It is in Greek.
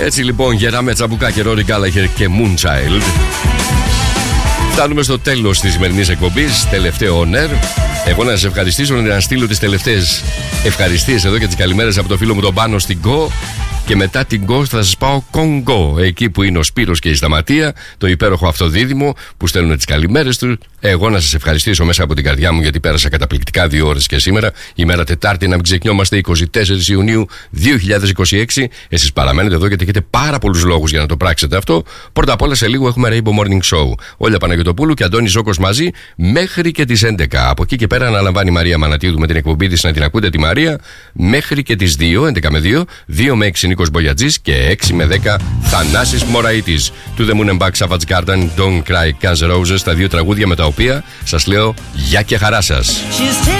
Έτσι λοιπόν, γεράμε Τσαμπουκά και Ρόρι Γκάλαχερ και Moonchild. Φτάνουμε στο τέλος της σημερινής εκπομπής, τελευταίο on air. Εγώ να σας ευχαριστήσω, να στείλω τις τελευταίες ευχαριστίες εδώ και τις καλημέρες από το φίλο μου τον Πάνο στην Go. Και μετά την Go θα σας πάω Κονγκό, εκεί που είναι ο Σπύρος και η Σταματία, το υπέροχο αυτό δίδυμο που στέλνουν τις καλημέρες του. Εγώ να σας ευχαριστήσω μέσα από την καρδιά μου, γιατί πέρασα καταπληκτικά 2 ώρες και σήμερα, ημέρα Τετάρτη, να μην ξεχνιόμαστε, 24 Ιουνίου 2026. Εσείς παραμένετε εδώ γιατί έχετε πάρα πολλούς λόγους για να το πράξετε αυτό. Πρώτα απ' όλα, σε λίγο έχουμε Rainbow Morning Show. Όλια Παναγιωτοπούλου και Αντώνης Ζόκος μαζί μέχρι και τις 11. Από εκεί και πέρα αναλαμβάνει η Μαρία Μανατίδου με την εκπομπή της, να την ακούτε τη Μαρία, μέχρι και τις 2, 11 με 2, 2 με 6 Νίκος Μπογιατζής και 6 με 10 Θανάσης Μωραΐτης. To the Moon and Back, Savage Garden, Don't Cry, Guns N' Roses, τα 2 τραγούδια με τα οποία σας λέω γεια και χαρά σας.